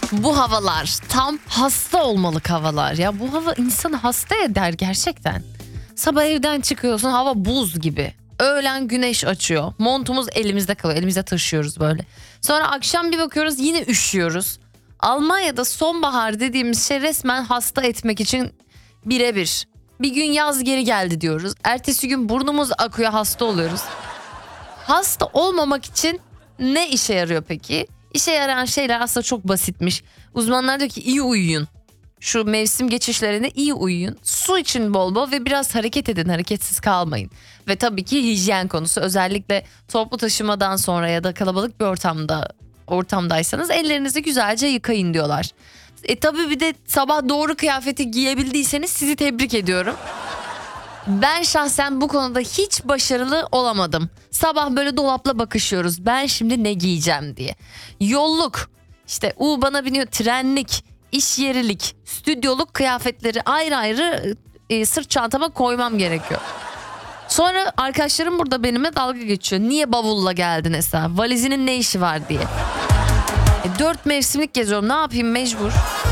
Bu havalar tam hasta olmalık havalar ya. Bu hava insanı hasta eder gerçekten. Sabah evden çıkıyorsun, hava buz gibi. Öğlen güneş açıyor. Montumuz elimizde kalıyor. Elimizde taşıyoruz böyle. Sonra akşam bir bakıyoruz yine üşüyoruz. Almanya'da sonbahar dediğimiz şey resmen hasta etmek için birebir. Bir gün yaz geri geldi diyoruz. Ertesi gün burnumuz akıyor, hasta oluyoruz. Hasta olmamak için ne işe yarıyor peki? İşe yarayan şeyler aslında çok basitmiş. Uzmanlar diyor ki iyi uyuyun. Şu mevsim geçişlerine iyi uyuyun. Su için bol bol ve biraz hareket edin. Hareketsiz kalmayın. Ve tabii ki hijyen konusu, özellikle toplu taşımadan sonra ya da kalabalık bir ortamdaysanız ellerinizi güzelce yıkayın diyorlar. Tabii bir de sabah doğru kıyafeti giyebildiyseniz sizi tebrik ediyorum. Ben şahsen bu konuda hiç başarılı olamadım. Sabah böyle dolapla bakışıyoruz. Ben şimdi ne giyeceğim diye. Yolluk, işte bana biniyor, trenlik, iş yerilik, stüdyoluk kıyafetleri ayrı ayrı sırt çantama koymam gerekiyor. Sonra arkadaşlarım burada benimle dalga geçiyor. Niye bavulla geldin Esra? Valizinin ne işi var diye. 4 mevsimlik geziyorum, ne yapayım, mecbur.